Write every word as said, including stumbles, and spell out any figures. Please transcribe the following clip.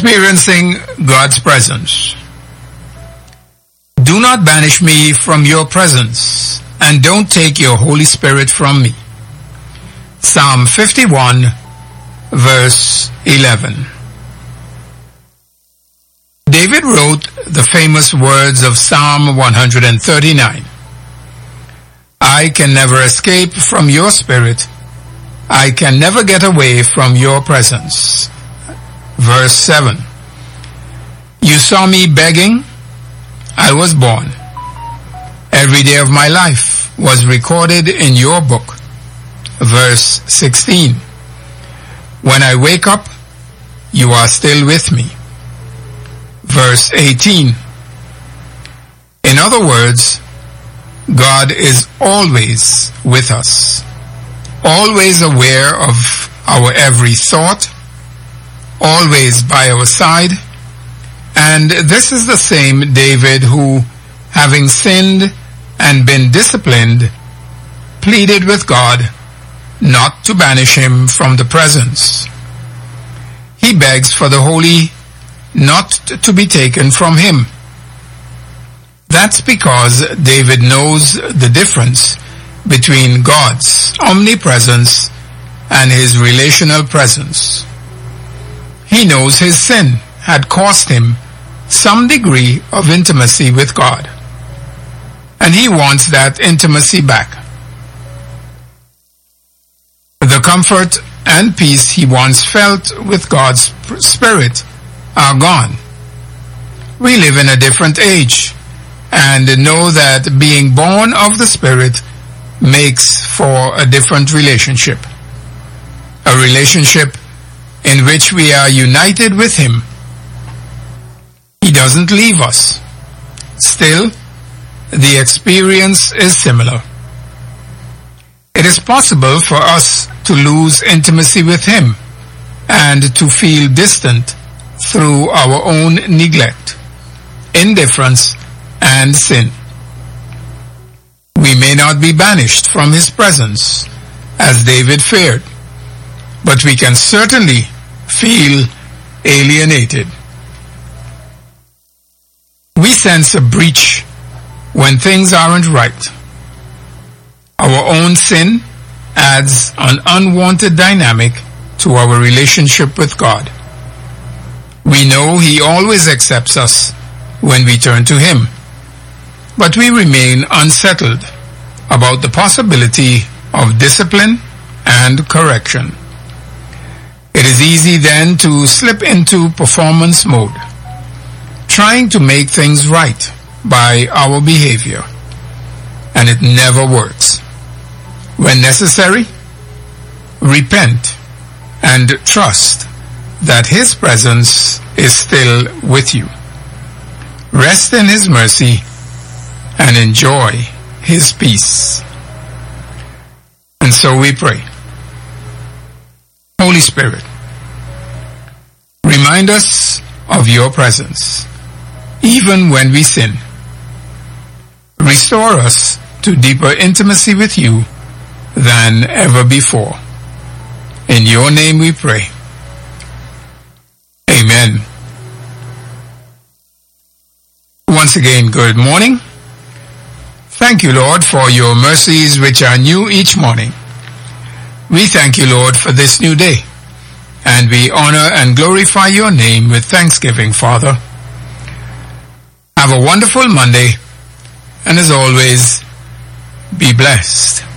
Experiencing God's presence. Do not banish me from your presence, and don't take your Holy Spirit from me. Psalm fifty-one, verse eleven. David wrote the famous words of Psalm one thirty-nine. I can never escape from your spirit. I can never get away from your presence. Verse seven. You saw me begging. I was born. Every day of my life was recorded in your book. Verse sixteen. When I wake up, you are still with me. Verse eighteen. In other words, God is always with us, always aware of our every thought, always by our side. And this is the same David who, having sinned and been disciplined, pleaded with God not to banish him from the presence. He begs for the holy not to be taken from him. That's because David knows the difference between God's omnipresence and his relational presence. He knows his sin had cost him some degree of intimacy with God, and he wants that intimacy back. The comfort and peace he once felt with God's Spirit are gone. We live in a different age and know that being born of the Spirit makes for a different relationship. A relationship in which we are united with him. He doesn't leave us. Still, the experience is similar. It is possible for us to lose intimacy with him and to feel distant through our own neglect, indifference, and sin. We may not be banished from his presence, as David feared, but we can certainly feel alienated. We sense a breach when things aren't right. Our own sin adds an unwanted dynamic to our relationship with God. We know he always accepts us when we turn to him, but we remain unsettled about the possibility of discipline and correction. It is easy then to slip into performance mode, trying to make things right by our behavior, and it never works. When necessary, repent and trust that his presence is still with you. Rest in his mercy and enjoy his peace. And so we pray. Holy Spirit, remind us of your presence, even when we sin. Restore us to deeper intimacy with you than ever before. In your name we pray. Amen. Once again, good morning. Thank you, Lord, for your mercies which are new each morning. We thank you, Lord, for this new day, and we honor and glorify your name with thanksgiving, Father. Have a wonderful Monday, and as always, be blessed.